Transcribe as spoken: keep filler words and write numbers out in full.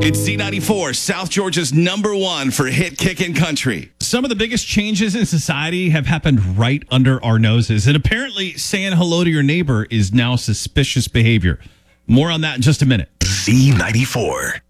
It's Z ninety-four, South Georgia's number one for hit kickin' country. Some of the biggest changes in society have happened right under our noses. And apparently saying hello to your neighbor is now suspicious behavior. More on that in just a minute. Z ninety-four.